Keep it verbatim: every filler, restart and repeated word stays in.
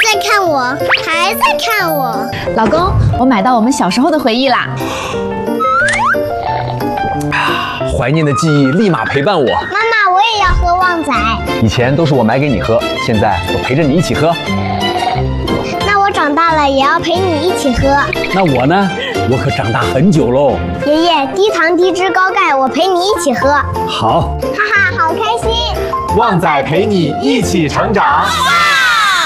在看我，还在看我。 老公，我买到我们小时候的回忆啦。 怀念的记忆立马陪伴我。 妈妈，我也要喝旺仔。 以前都是我买给你喝，现在我陪着你一起喝。 那我长大了也要陪你一起喝。 那我呢？我可长大很久喽。 爷爷，低糖低脂高钙，我陪你一起喝。 好， 哈哈，好开心！ 旺仔陪你一起成长。 哇！